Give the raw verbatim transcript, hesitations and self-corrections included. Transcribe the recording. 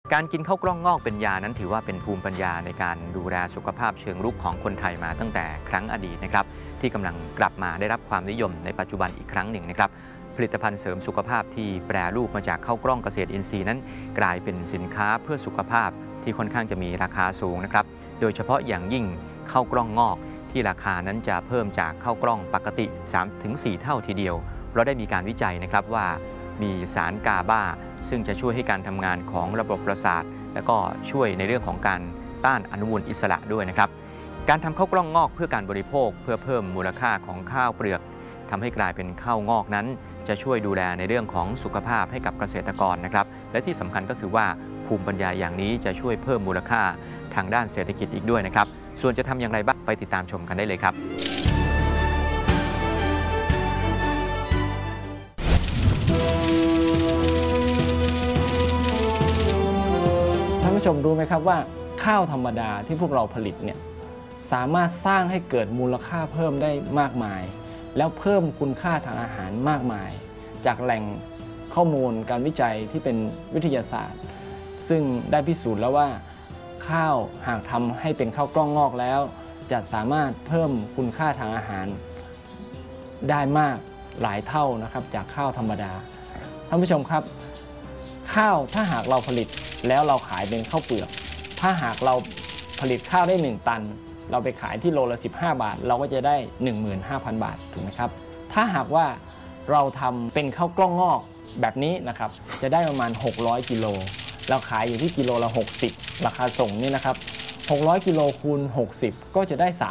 การกินข้าวกล้องงอกเป็นยานั้นถือว่าเป็นภูมิปัญญาในการดูแลสุขภาพเชิงรุกของคนไทยมาตั้งแต่ครั้งอดีตนะครับที่กำลังกลับมาได้รับความนิยมในปัจจุบันอีกครั้งหนึ่งนะครับผลิตภัณฑ์เสริมสุขภาพที่แปรรูปมาจากข้าวกล้องเกษตรอินทรีย์นั้นกลายเป็นสินค้าเพื่อสุขภาพที่ค่อนข้างจะมีราคาสูงนะครับโดยเฉพาะอย่างยิ่งข้าวกล้องงอกที่ราคานั้นจะเพิ่มจากข้าวกล้องปกติ สามถึงสี่ เท่าทีเดียวเราได้มีการวิจัยนะครับว่ามีสารกาบาซึ่งจะช่วยให้การทำงานของระบบประสาทและก็ช่วยในเรื่องของการต้านอนุมูลอิสระด้วยนะครับการทำข้าวกล้องงอกเพื่อการบริโภคเพื่อเพิ่มมูลค่าของข้าวเปลือกทำให้กลายเป็นข้าวงอกนั้นจะช่วยดูแลในเรื่องของสุขภาพให้กับเกษตรกรนะครับและที่สำคัญก็คือว่าภูมิปัญญาอย่างนี้จะช่วยเพิ่มมูลค่าทางด้านเศรษฐกิจอีกด้วยนะครับส่วนจะทำอย่างไรบ้างไปติดตามชมกันได้เลยครับท่านผู้ชมรู้ไหมครับว่าข้าวธรรมดาที่พวกเราผลิตเนี่ยสามารถสร้างให้เกิดมูลค่าเพิ่มได้มากมายแล้วเพิ่มคุณค่าทางอาหารมากมายจากแหล่งข้อมูลการวิจัยที่เป็นวิทยาศาสตร์ซึ่งได้พิสูจน์แล้วว่าข้าวหากทำให้เป็นข้าวกล้องงอกแล้วจะสามารถเพิ่มคุณค่าทางอาหารได้มากหลายเท่านะครับจากข้าวธรรมดาท่านผู้ชมครับข้าวถ้าหากเราผลิตแล้วเราขายเป็นข้าวเปลือกถ้าหากเราผลิตข้าวได้หนึ่งตันเราไปขายที่โลละสิบห้าบาทเราก็จะได้ หนึ่งหมื่นห้าพัน บาทถูกไหมครับถ้าหากว่าเราทำเป็นข้าวกล้องงอกแบบนี้นะครับจะได้ประมาณหกร้อยกิโลเราขายอยู่ที่กิโลละหกสิบราคาส่งนี่นะครับหกร้อยกิโลคูณหกสิบก็จะได้